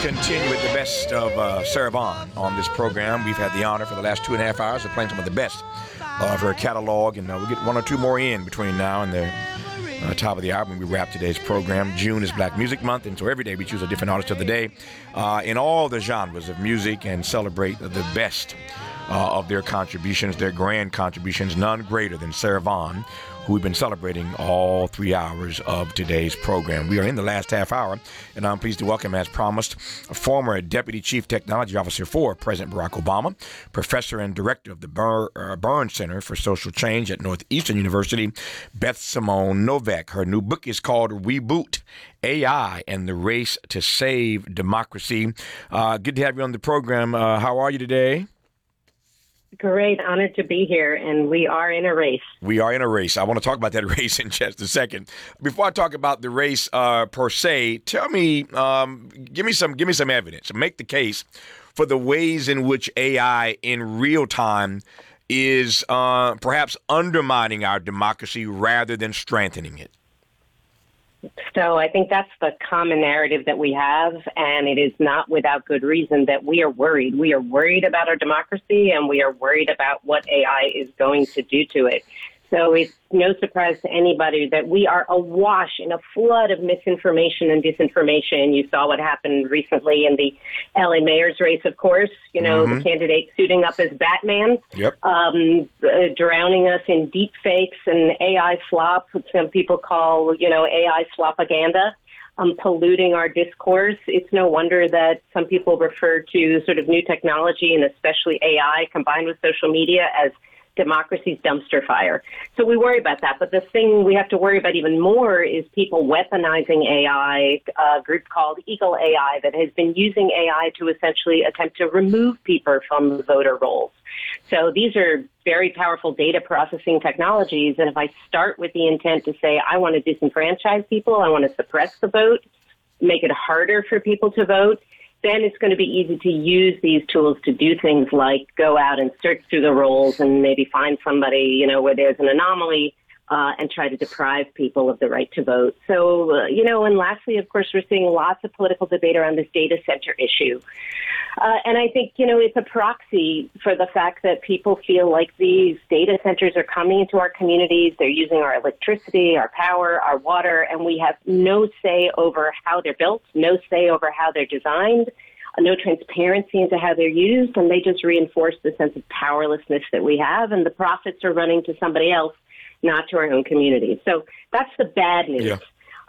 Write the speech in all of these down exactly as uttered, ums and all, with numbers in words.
continue with the best of uh, Sarah Vaughan on this program. We've had the honor for the last two and a half hours of playing some of the best of her catalog, and uh, we'll get one or two more in between now and the uh, top of the hour when we wrap today's program. June is Black Music Month, and so every day we choose a different artist of the day uh, in all the genres of music and celebrate the best uh, of their contributions, their grand contributions, none greater than Sarah Vaughan, who we've been celebrating all three hours of today's program. We are in the last half hour, and I'm pleased to welcome, as promised, a former Deputy Chief Technology Officer for President Barack Obama, Professor and Director of the Bur- uh, Burns Center for Social Change at Northeastern University, Beth Simone Novak. Her new book is called Reboot, A I and the Race to Save Democracy. Uh, good to have you on the program. Uh, how are you today? Great. Honored to be here, and we are in a race. We are in a race. I want to talk about that race in just a second. Before I talk about the race uh, per se, tell me, um, give me some, give me some evidence. Make the case for the ways in which A I in real time is uh, perhaps undermining our democracy rather than strengthening it. So I think that's the common narrative that we have, and it is not without good reason that we are worried. We are worried about our democracy, and we are worried about what A I is going to do to it. So it's no surprise to anybody that we are awash in a flood of misinformation and disinformation. You saw what happened recently in the L A mayor's race, of course, you know, mm-hmm. the candidate suiting up as Batman, yep. um, uh, drowning us in deep fakes and A I slop, which some people call, you know, A I slopaganda. Um, polluting our discourse. It's no wonder that some people refer to sort of new technology and especially A I combined with social media as democracy's dumpster fire. So we worry about that. But the thing we have to worry about even more is people weaponizing A I, a group called Eagle A I that has been using A I to essentially attempt to remove people from the voter rolls. So these are very powerful data processing technologies. And if I start with the intent to say, I want to disenfranchise people, I want to suppress the vote, make it harder for people to vote, then it's going to be easy to use these tools to do things like go out and search through the rolls and maybe find somebody, you know, where there's an anomaly uh, and try to deprive people of the right to vote. So, uh, you know, and lastly, of course, we're seeing lots of political debate around this data center issue. Uh, and I think, you know, it's a proxy for the fact that people feel like these data centers are coming into our communities. They're using our electricity, our power, our water, and we have no say over how they're built, no say over how they're designed, no transparency into how they're used, and they just reinforce the sense of powerlessness that we have, and the profits are running to somebody else, not to our own community. So that's the bad news. Yeah.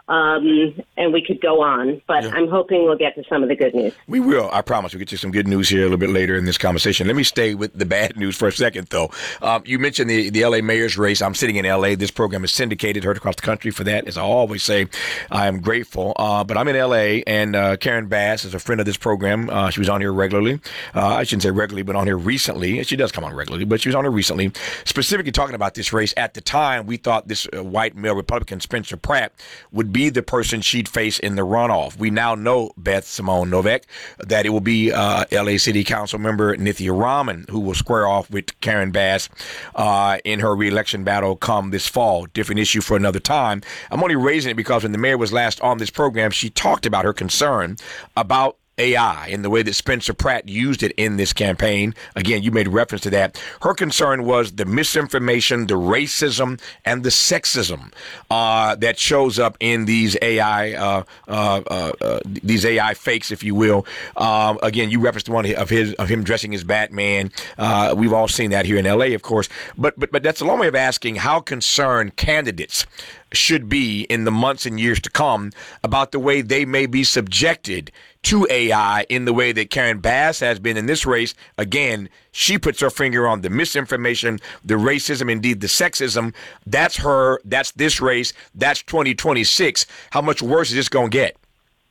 Um, and we could go on, but yeah. I'm hoping we'll get to some of the good news. We will. I promise. We'll get to some good news here a little bit later in this conversation. Let me stay with the bad news for a second, though. Um, you mentioned the, the L A mayor's race. I'm sitting in L A. This program is syndicated, heard across the country. For that, as I always say, I am grateful. Uh, but I'm in L A, and uh, Karen Bass is a friend of this program. Uh, she was on here regularly. Uh, I shouldn't say regularly, but on here recently. She does come on regularly, but she was on here recently, specifically talking about this race. At the time, we thought this uh, white male Republican, Spencer Pratt, would be the person she'd face in the runoff. We now know, Beth Simone Novak, that it will be uh, L A City Council member Nithya Raman who will square off with Karen Bass uh, in her reelection battle come this fall. Different issue for another time. I'm only raising it because when the mayor was last on this program, she talked about her concern about A I and the way that Spencer Pratt used it in this campaign. Again, you made reference to that. Her concern was the misinformation, the racism, and the sexism uh, that shows up in these A I uh, uh, uh, uh, these A I fakes, if you will. Um, again, you referenced one of his of him dressing as Batman. Uh, we've all seen that here in L A, of course. But but but that's a long way of asking how concerned candidates should be in the months and years to come about the way they may be subjected to A I in the way that Karen Bass has been in this race. Again, she puts her finger on the misinformation, the racism, indeed the sexism. That's her. That's this race. That's twenty twenty-six. How much worse is this going to get?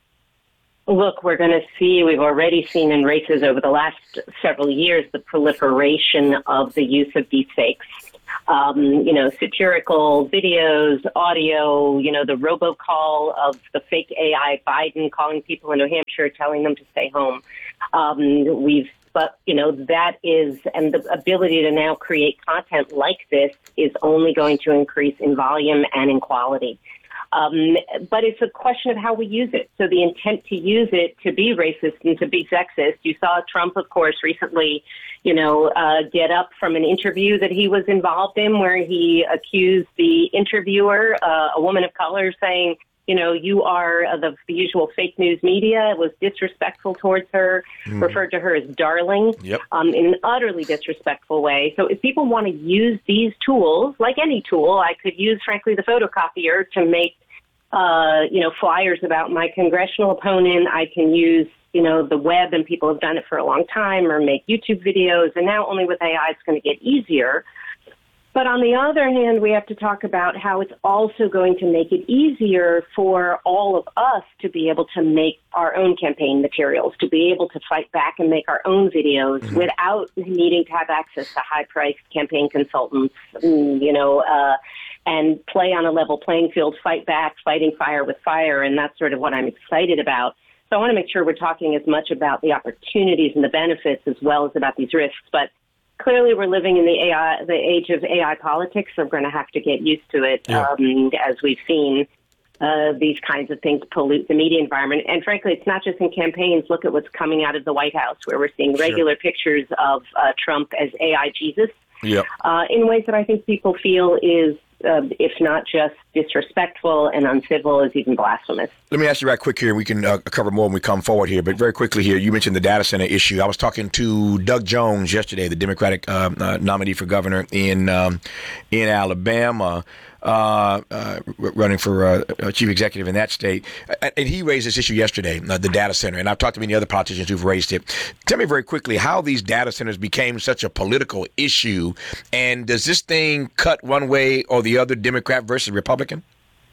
Look, we're going to see, we've already seen in races over the last several years, the proliferation of the use of deepfakes. Um, you know, satirical videos, audio, you know, the robocall of the fake A I Biden calling people in New Hampshire, telling them to stay home. Um, we've, but, you know, that is, and the ability to now create content like this is only going to increase in volume and in quality. Um, but it's a question of how we use it. So the intent to use it to be racist and to be sexist. You saw Trump, of course, recently, you know, uh, get up from an interview that he was involved in where he accused the interviewer, uh, a woman of color, saying, you know, you are uh, the, the usual fake news media. It was disrespectful towards her, mm. referred to her as darling, yep. um, in an utterly disrespectful way. So if people want to use these tools, like any tool, I could use, frankly, the photocopier to make, uh, you know, flyers about my congressional opponent. I can use, you know, the web, and people have done it for a long time, or make YouTube videos. And now only with A I, it's going to get easier. But on the other hand, we have to talk about how it's also going to make it easier for all of us to be able to make our own campaign materials, to be able to fight back and make our own videos mm-hmm. without needing to have access to high-priced campaign consultants, you know, uh, and play on a level playing field, fight back, fighting fire with fire, and that's sort of what I'm excited about. So I want to make sure we're talking as much about the opportunities and the benefits as well as about these risks. But clearly, we're living in the A I, the age of A I politics, so we're going to have to get used to it, yeah. um, as we've seen uh, these kinds of things pollute the media environment. And frankly, it's not just in campaigns. Look at what's coming out of the White House, where we're seeing regular sure. pictures of uh, Trump as A I Jesus, yep. uh, in ways that I think people feel is, uh, if not just disrespectful and uncivil, is even blasphemous. Let me ask you right quick here. We can uh, cover more when we come forward here, but very quickly here, you mentioned the data center issue. I was talking to Doug Jones yesterday, the Democratic uh, uh, nominee for governor in um, in Alabama, uh, uh, running for uh, chief executive in that state, and he raised this issue yesterday, uh, the data center. And I've talked to many other politicians who've raised it. Tell me very quickly how these data centers became such a political issue, and does this thing cut one way or the other, Democrat versus Republican?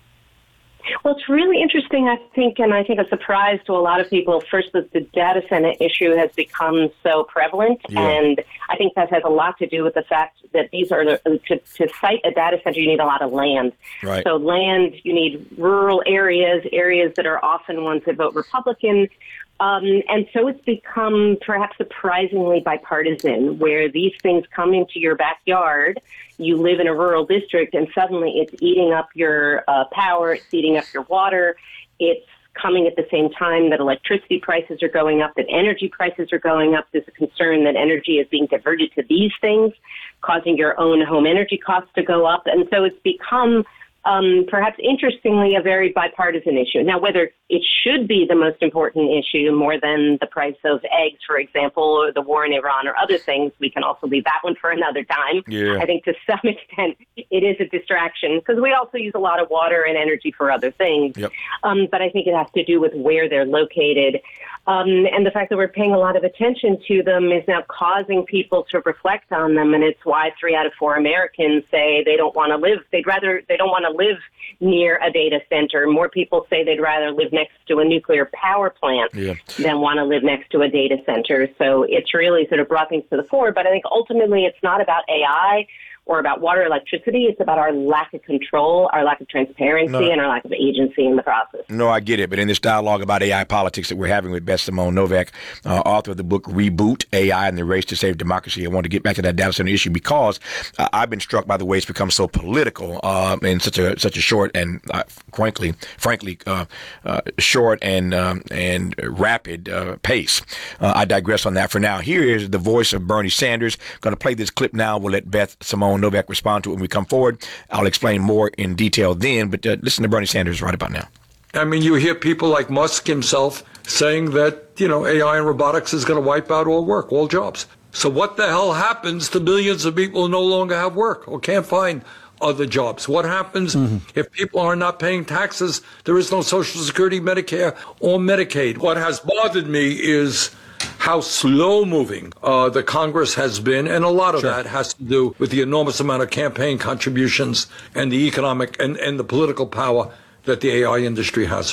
Well, it's really interesting, I think, and I think a surprise to a lot of people. First, that the data center issue has become so prevalent, yeah. and I think that has a lot to do with the fact that these are, to, to site a data center, you need a lot of land. Right. So land, you need rural areas, areas that are often ones that vote Republican. Um, and so it's become perhaps surprisingly bipartisan, where these things come into your backyard. You live in a rural district, and suddenly it's eating up your uh, power, it's eating up your water. It's coming at the same time that electricity prices are going up, that energy prices are going up. There's a concern that energy is being diverted to these things, causing your own home energy costs to go up. And so it's become Um, perhaps interestingly, a very bipartisan issue. Now, whether it should be the most important issue more than the price of eggs, for example, or the war in Iran or other things, we can also leave that one for another time. Yeah. I think to some extent it is a distraction because we also use a lot of water and energy for other things. Yep. Um, but I think it has to do with where they're located. Um, and the fact that we're paying a lot of attention to them is now causing people to reflect on them. And it's why three out of four Americans say they don't want to live. They'd rather, they don't want to live near a data center. More people say they'd rather live next to a nuclear power plant yeah. than want to live next to a data center. So it's really sort of brought things to the fore. But I think ultimately it's not about A I or about water, electricity. It's about our lack of control, our lack of transparency, no. and our lack of agency in the process. No, I get it. But in this dialogue about A I politics that we're having with Beth Simone Novak, uh, author of the book Reboot, A I and the Race to Save Democracy, I want to get back to that data center issue because uh, I've been struck by the way it's become so political uh, in such a such a short and, uh, frankly, frankly, uh, uh, short and um, and rapid uh, pace. Uh, I digress on that for now. Here is the voice of Bernie Sanders. Going to play this clip now. We'll let Beth Simone Novak respond to it when we come forward. I'll explain more in detail then, but uh, listen to Bernie Sanders right about now. I mean, you hear people like Musk himself saying that, you know, A I and robotics is going to wipe out all work, all jobs. So what the hell happens to millions of people who no longer have work or can't find other jobs? What happens mm-hmm. if people are not paying taxes? There is no Social Security, Medicare, or Medicaid. What has bothered me is how slow-moving uh, the Congress has been, and a lot of sure. that has to do with the enormous amount of campaign contributions and the economic and, and the political power that the A I industry has.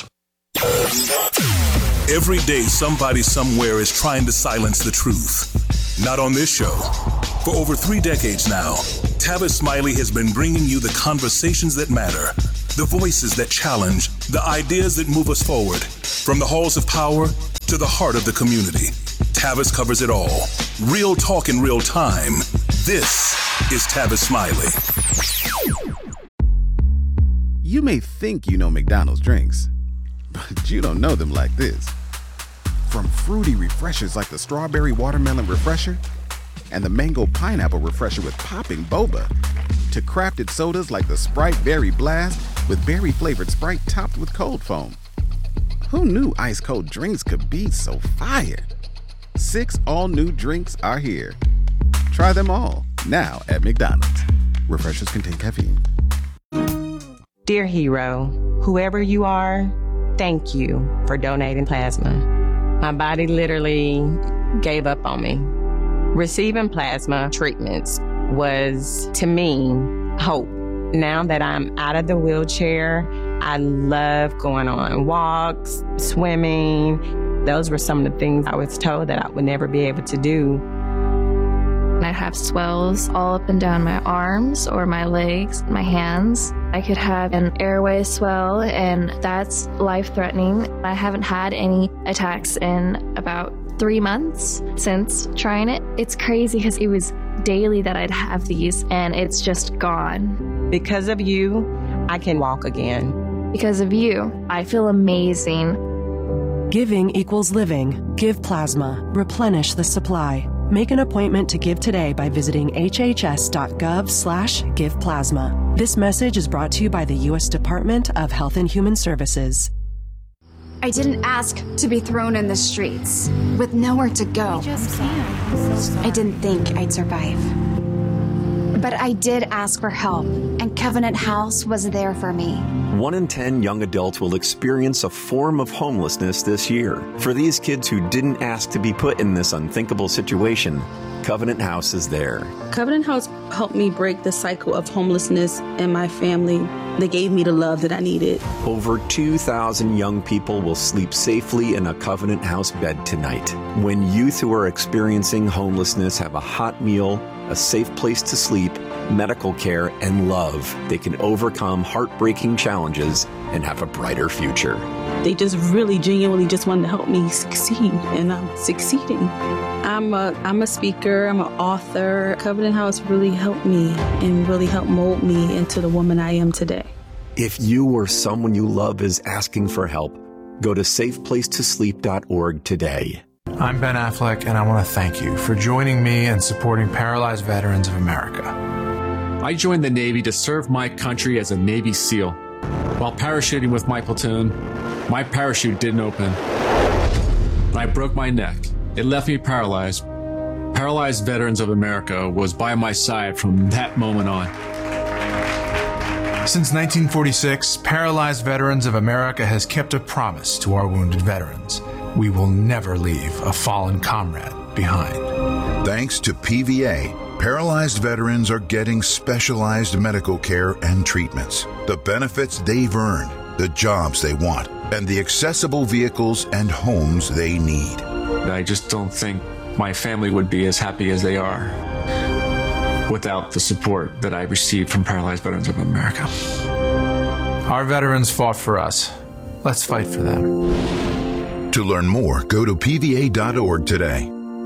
Every day, somebody somewhere is trying to silence the truth. Not on this show. For over three decades now, Tavis Smiley has been bringing you the conversations that matter, the voices that challenge, the ideas that move us forward, from the halls of power to the heart of the community. Tavis covers it all. Real talk in real time. This is Tavis Smiley. You may think you know McDonald's drinks, but you don't know them like this. From fruity refreshers like the Strawberry Watermelon Refresher and the Mango Pineapple Refresher with popping boba, to crafted sodas like the Sprite Berry Blast with berry-flavored Sprite topped with cold foam. Who knew ice-cold drinks could be so fire? Six all-new drinks are here. Try them all, now at McDonald's. Refreshers contain caffeine. Dear hero, whoever you are, thank you for donating plasma. My body literally gave up on me. Receiving plasma treatments was, to me, hope. Now that I'm out of the wheelchair, I love going on walks, swimming. Those were some of the things I was told that I would never be able to do. I have swells all up and down my arms or my legs, my hands. I could have an airway swell, and that's life-threatening. I haven't had any attacks in about three months since trying it. It's crazy because it was daily that I'd have these, and it's just gone. Because of you, I can walk again. Because of you, I feel amazing. Giving equals living. Give plasma. Replenish the supply. Make an appointment to give today by visiting hhs.gov slash give plasma. This message is brought to you by the U S Department of Health and Human Services. I didn't ask to be thrown in the streets with nowhere to go. I didn't think I'd survive. But I did ask for help, and Covenant House was there for me. One in ten young adults will experience a form of homelessness this year. For these kids who didn't ask to be put in this unthinkable situation, Covenant House is there. Covenant House helped me break the cycle of homelessness in my family. They gave me the love that I needed. Over two thousand young people will sleep safely in a Covenant House bed tonight. When youth who are experiencing homelessness have a hot meal, a safe place to sleep, medical care, and love, they can overcome heartbreaking challenges and have a brighter future. They just really genuinely just wanted to help me succeed, and I'm succeeding. I'm a, I'm a speaker, I'm an author. Covenant House really helped me and really helped mold me into the woman I am today. If you or someone you love is asking for help, go to safe place to sleep dot org today. I'm Ben Affleck, and I want to thank you for joining me and supporting Paralyzed Veterans of America. I joined the Navy to serve my country as a Navy SEAL. While parachuting with my platoon, my parachute didn't open. I broke my neck. It left me paralyzed. Paralyzed Veterans of America was by my side from that moment on. Since nineteen forty-six, Paralyzed Veterans of America has kept a promise to our wounded veterans. We will never leave a fallen comrade behind. Thanks to P V A, paralyzed veterans are getting specialized medical care and treatments, the benefits they've earned, the jobs they want, and the accessible vehicles and homes they need. I just don't think my family would be as happy as they are without the support that I received from Paralyzed Veterans of America. Our veterans fought for us. Let's fight for them. To learn more, go to P V A dot org today.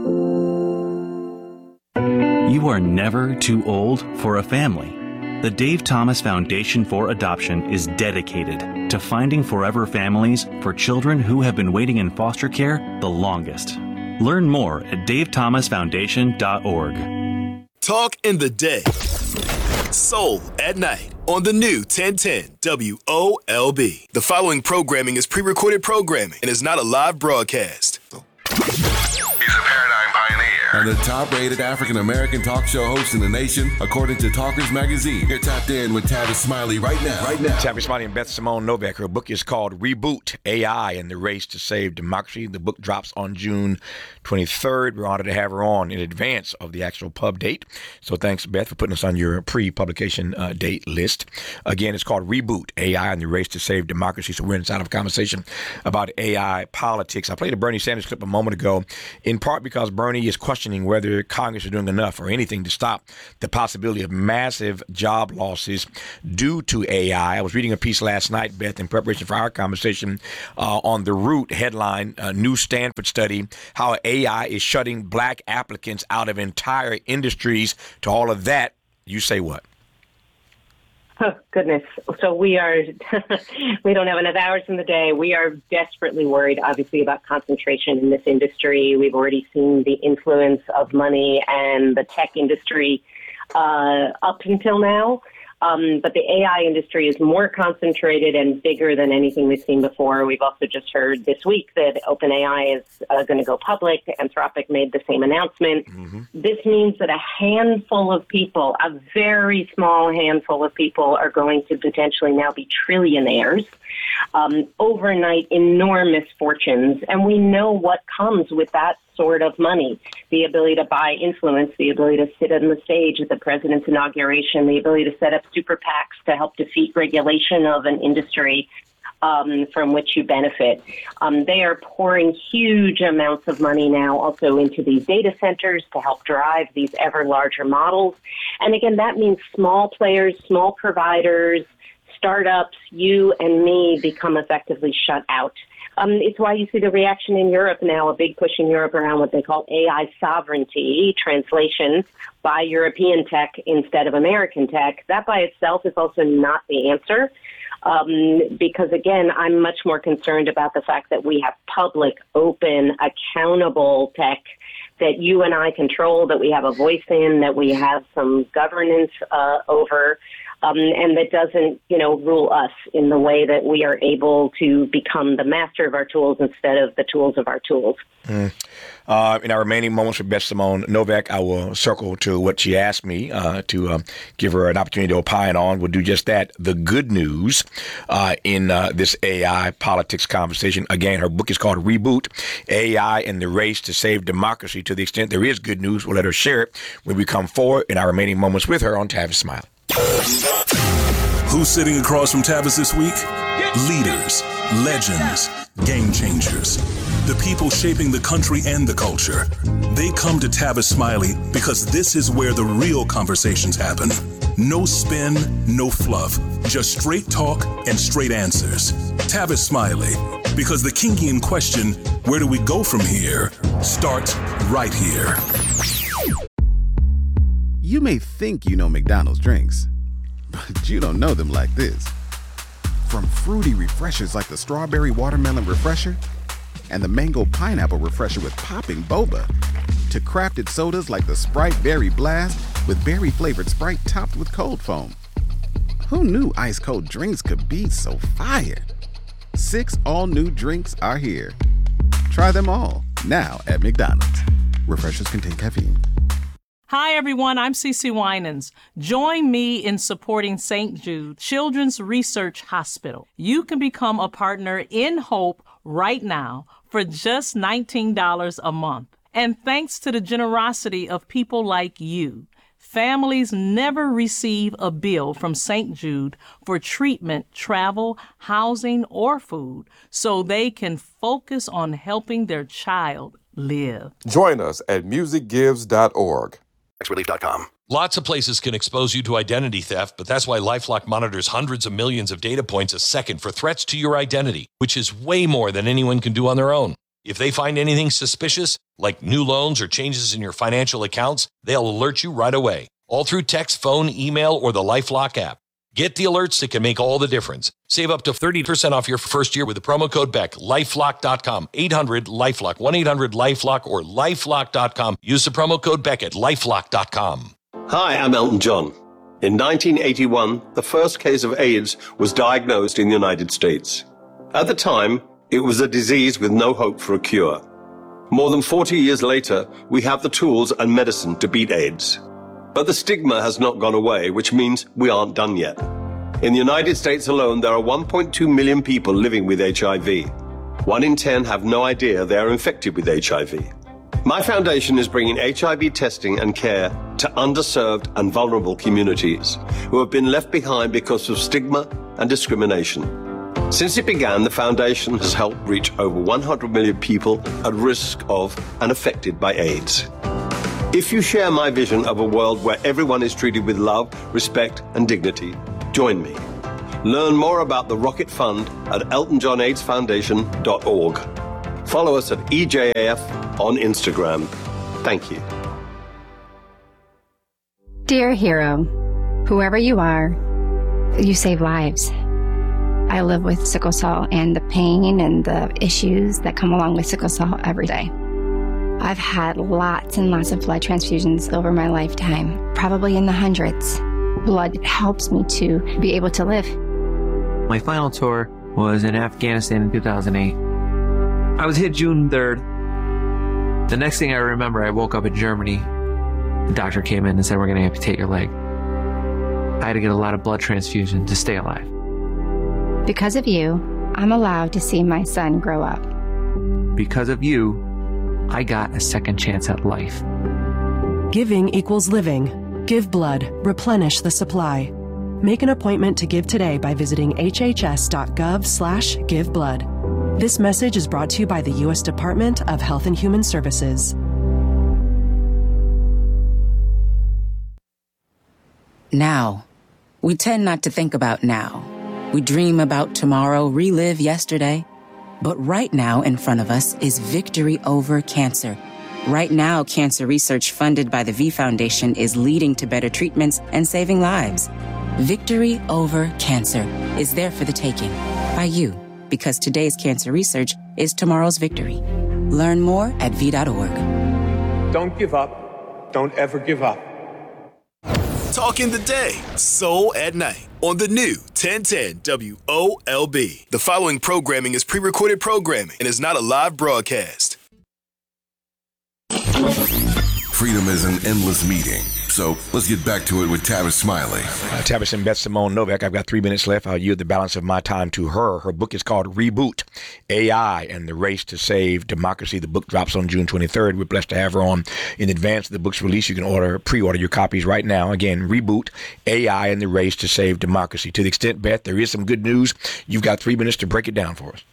You are never too old for a family. The Dave Thomas Foundation for Adoption is dedicated to finding forever families for children who have been waiting in foster care the longest. Learn more at dave thomas foundation dot org. Talk in the day. Soul at night on the new ten ten W O L B. The following programming is pre-recorded programming and is not a live broadcast. He's a paradigm pioneer and the top-rated African-American talk show host in the nation, according to Talkers Magazine. You're tapped in with Tavis Smiley right now. Right now. Tavis Smiley and Beth Simone Novak. Her book is called Reboot: A I and the Race to Save Democracy. The book drops on June twenty-third. We're honored to have her on in advance of the actual pub date. So thanks, Beth, for putting us on your pre-publication uh, date list. Again, it's called Reboot: A I and the Race to Save Democracy. So we're inside of a conversation about A I politics. I played a Bernie Sanders clip a moment ago, in part because Bernie is questioning whether Congress is doing enough or anything to stop the possibility of massive job losses due to A I. I was reading a piece last night, Beth, in preparation for our conversation uh, on The Root headline, a new Stanford study, how A I is shutting black applicants out of entire industries. To all of that, you say what? Oh, goodness. So we are, we don't have enough hours in the day. We are desperately worried, obviously, about concentration in this industry. We've already seen the influence of money and the tech industry uh, up until now. Um, but the A I industry is more concentrated and bigger than anything we've seen before. We've also just heard this week that OpenAI is uh, going to go public. Anthropic made the same announcement. Mm-hmm. This means that a handful of people, a very small handful of people, are going to potentially now be trillionaires. Um, overnight, enormous fortunes. And we know what comes with that sort of money. The ability to buy influence, the ability to sit on the stage at the president's inauguration, the ability to set up super PACs to help defeat regulation of an industry um, from which you benefit. Um, they are pouring huge amounts of money now also into these data centers to help drive these ever larger models. And again, that means small players, small providers, startups, you and me become effectively shut out. Um, it's why you see the reaction in Europe now, a big push in Europe around what they call A I sovereignty, translation, buy European tech instead of American tech. That by itself is also not the answer. Um, because, again, I'm much more concerned about the fact that we have public, open, accountable tech that you and I control, that we have a voice in, that we have some governance uh, over, um, and that doesn't, you know, rule us in the way that we are able to become the master of our tools instead of the tools of our tools. Mm. Uh, in our remaining moments with Beth Simone Novak, I will circle to what she asked me uh, to um, give her an opportunity to opine on. We'll do just that. The good news uh, in uh, this A I politics conversation. Again, her book is called Reboot, A I and the Race to Save Democracy. To the extent there is good news, we'll let her share it when we come forward in our remaining moments with her on Tavis Smiley. Who's sitting across from Tavis this week? Leaders, legends, game changers. The people shaping the country and the culture. They come to Tavis Smiley because this is where the real conversations happen. No spin, no fluff, just straight talk and straight answers. Tavis Smiley, because the Kingian question, where do we go from here, starts right here. You may think you know McDonald's drinks, but you don't know them like this. From fruity refreshers like the Strawberry Watermelon Refresher and the Mango Pineapple Refresher with popping boba, to crafted sodas like the Sprite Berry Blast with berry-flavored Sprite topped with cold foam. Who knew ice-cold drinks could be so fire? Six all-new drinks are here. Try them all, now at McDonald's. Refreshers contain caffeine. Hi, everyone. I'm Cece Winans. Join me in supporting Saint Jude Children's Research Hospital. You can become a partner in Hope right now for just nineteen dollars a month. And thanks to the generosity of people like you, families never receive a bill from Saint Jude for treatment, travel, housing, or food, so they can focus on helping their child live. Join us at music gives dot org. Relief dot com. Lots of places can expose you to identity theft, but that's why LifeLock monitors hundreds of millions of data points a second for threats to your identity, which is way more than anyone can do on their own. If they find anything suspicious, like new loans or changes in your financial accounts, they'll alert you right away, all through text, phone, email, or the LifeLock app. Get the alerts that can make all the difference. Save up to thirty percent off your first year with the promo code Beck. lifelock dot com, eight hundred LifeLock, one eight hundred LifeLock, or lifelock dot com. Use the promo code Beck at lifelock dot com. Hi, I'm Elton John. In nineteen eighty-one, the first case of AIDS was diagnosed in the United States. At the time, it was a disease with no hope for a cure. More than forty years later, we have the tools and medicine to beat AIDS. But the stigma has not gone away, which means we aren't done yet. In the United States alone, there are one point two million people living with H I V. One in ten have no idea they are infected with H I V. My foundation is bringing H I V testing and care to underserved and vulnerable communities who have been left behind because of stigma and discrimination. Since it began, the foundation has helped reach over one hundred million people at risk of and affected by AIDS. If you share my vision of a world where everyone is treated with love, respect, and dignity, join me. Learn more about the Rocket Fund at elton john aids foundation dot org. Follow us at E J A F on Instagram. Thank you. Dear hero, whoever you are, You save lives. I live with sickle cell and the pain and the issues that come along with sickle cell every day. I've had lots and lots of blood transfusions over my lifetime, probably in the hundreds. Blood helps me to be able to live. My final tour was in Afghanistan in two thousand eight. I was hit June third. The next thing I remember, I woke up in Germany. The doctor came in and said, we're going to amputate your leg. I had to get a lot of blood transfusion to stay alive. Because of you, I'm allowed to see my son grow up. Because of you, I got a second chance at life. Giving equals living. Give blood. Replenish the supply. Make an appointment to give today by visiting hhs.gov slash give blood. This message is brought to you by the U S Department of Health and Human Services. Now. We tend not to think about now. We dream about tomorrow, relive yesterday. But right now in front of us is victory over cancer. Right now, cancer research funded by the V Foundation is leading to better treatments and saving lives. Victory over cancer is there for the taking by you, because today's cancer research is tomorrow's victory. Learn more at v dot org. Don't give up. Don't ever give up. Talking the day, Soul at Night, on the new ten ten W O L B. The following programming is pre-recorded programming and is not a live broadcast. Freedom is an endless meeting. So let's get back to it with Tavis Smiley. Uh, Tavis and Beth Simone Novak. I've got three minutes left. I'll yield the balance of my time to her. Her book is called Reboot, A I and the Race to Save Democracy. The book drops on June twenty-third. We're blessed to have her on in advance of the book's release. You can order, pre-order your copies right now. Again, Reboot, A I and the Race to Save Democracy. To the extent, Beth, there is some good news. You've got three minutes to break it down for us.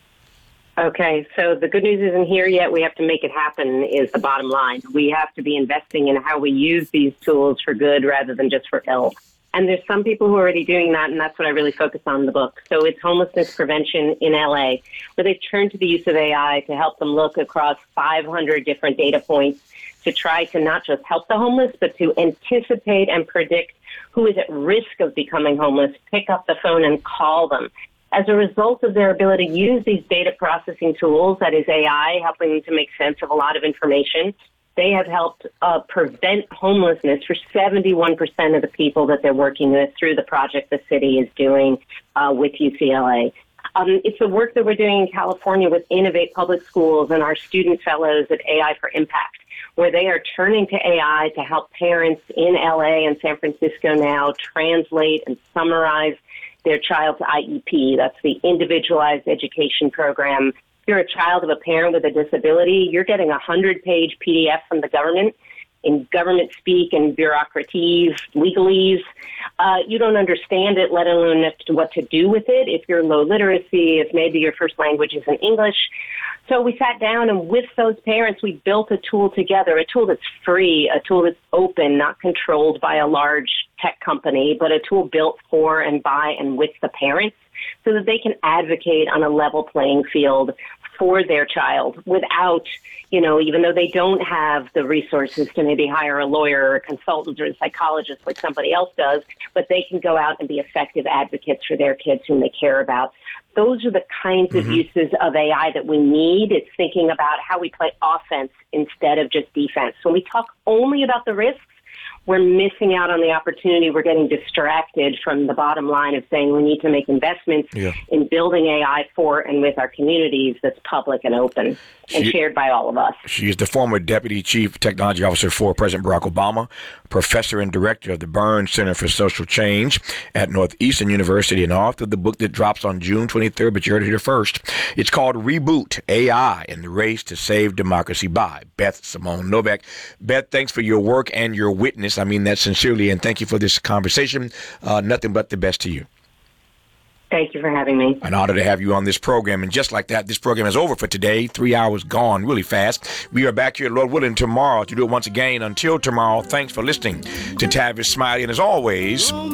Okay, so the good news isn't here yet. We have to make it happen is the bottom line. We have to be investing in how we use these tools for good rather than just for ill. And there's some people who are already doing that, and that's what I really focus on in the book. So it's homelessness prevention in L A, where they've turned to the use of A I to help them look across five hundred different data points to try to not just help the homeless, but to anticipate and predict who is at risk of becoming homeless, pick up the phone and call them. As a result of their ability to use these data processing tools, that is A I, helping them to make sense of a lot of information, they have helped uh, prevent homelessness for seventy-one percent of the people that they're working with through the project the city is doing uh, with U C L A. Um, it's the work that we're doing in California with Innovate Public Schools and our student fellows at A I for Impact, where they are turning to A I to help parents in L A and San Francisco now translate and summarize their child's I E P. That's the Individualized Education Program. If you're a child of a parent with a disability, you're getting a hundred-page P D F from the government in government speak and bureaucraties, legalese. Uh, you don't understand it, let alone what to do with it. If you're low literacy, if maybe your first language isn't English. So we sat down and with those parents, we built a tool together, a tool that's free, a tool that's open, not controlled by a large tech company, but a tool built for and by and with the parents so that they can advocate on a level playing field for their child without, you know, even though they don't have the resources to maybe hire a lawyer or a consultant or a psychologist like somebody else does, but they can go out and be effective advocates for their kids whom they care about. Those are the kinds of mm-hmm. uses of A I that we need. It's thinking about how we play offense instead of just defense. When we talk only about the risks, we're missing out on the opportunity. We're getting distracted from the bottom line of saying we need to make investments yeah. in building A I for and with our communities that's public and open and she, shared by all of us. She is the former Deputy Chief Technology Officer for President Barack Obama, professor and director of the Burns Center for Social Change at Northeastern University, and author of the book that drops on June twenty-third, but you heard it here first. It's called Reboot, A I and the Race to Save Democracy by Beth Simone Novak. Beth, thanks for your work and your witness. I mean that sincerely, and thank you for this conversation. Uh, nothing but the best to you. Thank you for having me. An honor to have you on this program. And just like that, this program is over for today. Three hours gone really fast. We are back here, Lord willing, tomorrow to do it once again. Until tomorrow, thanks for listening to Tavis Smiley. And as always...